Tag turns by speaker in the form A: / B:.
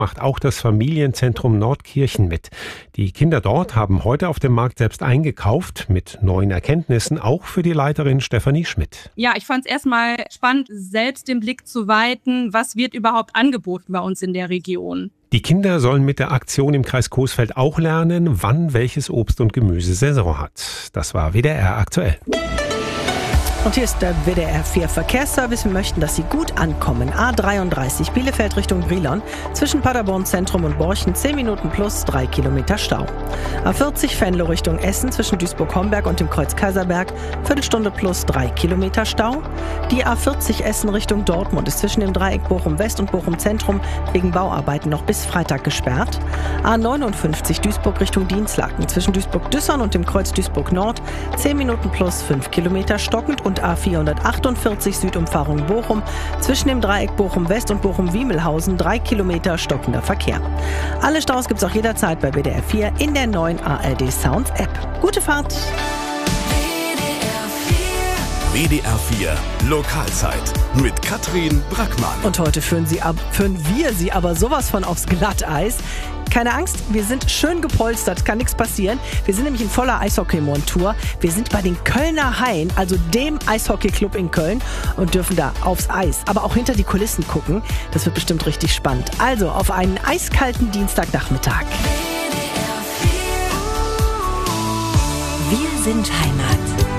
A: macht auch das Familienzentrum Nordkirchen mit. Die Kinder dort haben heute auf dem Markt selbst eingekauft, mit neuen Erkenntnissen, auch für die Leiterin Stefanie Schmidt.
B: Ja, ich fand es erstmal spannend, selbst den Blick zu weiten, was wird überhaupt angeboten bei uns in der Region.
A: Die Kinder sollen mit der Aktion im Kreis Coesfeld auch lernen, wann welches Obst und Gemüse Saison hat. Das war WDR aktuell.
C: Und hier ist der WDR 4 Verkehrsservice. Wir möchten, dass Sie gut ankommen. A33 Bielefeld Richtung Brilon. Zwischen Paderborn Zentrum und Borchen 10 Minuten plus 3 Kilometer Stau. A40 Venlo Richtung Essen zwischen Duisburg-Homberg und dem Kreuz Kaiserberg. Viertelstunde plus 3 Kilometer Stau. Die A40 Essen Richtung Dortmund ist zwischen dem Dreieck Bochum West und Bochum Zentrum wegen Bauarbeiten noch bis Freitag gesperrt. A59 Duisburg Richtung Dinslaken zwischen Duisburg-Düssern und dem Kreuz Duisburg Nord. 10 Minuten plus 5 Kilometer stockend. Und A448 Südumfahrung Bochum zwischen dem Dreieck Bochum West und Bochum-Wiemelhausen 3 Kilometer stockender Verkehr. Alle Staus gibt's auch jederzeit bei WDR 4 in der neuen ARD Sounds App. Gute Fahrt!
D: WDR 4 Lokalzeit mit Katrin Brackmann.
C: Und heute führen wir Sie aber sowas von aufs Glatteis. Keine Angst, wir sind schön gepolstert, kann nichts passieren. Wir sind nämlich in voller Eishockey-Montur. Wir sind bei den Kölner Haien, also dem Eishockey-Club in Köln und dürfen da aufs Eis, aber auch hinter die Kulissen gucken. Das wird bestimmt richtig spannend. Also auf einen eiskalten Dienstagnachmittag.
E: Wir sind Heimat.